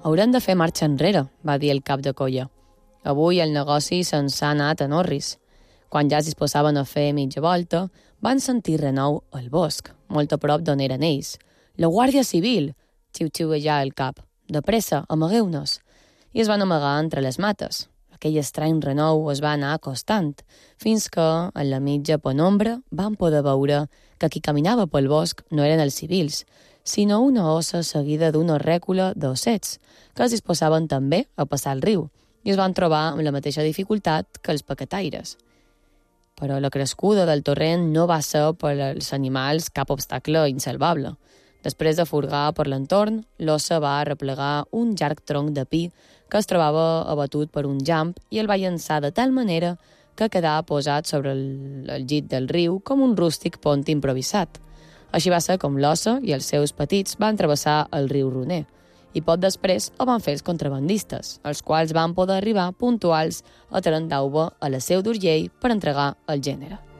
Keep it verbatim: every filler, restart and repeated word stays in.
«Haurem de fer marxa enrere», va dir el cap de colla. Avui el negoci se'ns ha anat a Norris. Quan ja es disposaven a fer mitja volta, van sentir renou al bosc, molt a prop d'on eren ells. «La Guàrdia Civil!», xiu-xiuejà el cap. «De pressa, amagueu-nos!» I es van amagar entre les mates. Aquell estrany renou es va anar acostant, fins que, en la mitja penombra, van poder veure que qui caminava pel bosc no eren els civils, sinó una ossa seguida d'una rècula d'ossets, que es disposaven també a passar el riu, i es van trobar amb la mateixa dificultat que els paquetaires. Però la crescuda del torrent no va ser per als animals cap obstacle insalvable. Després de furgar per l'entorn, l'ossa va arreplegar un llarg tronc de pi que es trobava abatut per un llamp i el va llançar de tal manera que quedava posat sobre el, el llit del riu com un rústic pont improvisat. Així va ser com l'ossa i els seus petits van travessar el riu Roner, i poc després ho van fer els contrabandistes, els quals van poder arribar puntuals a Tarantauba a la Seu d'Urgell per entregar el gènere.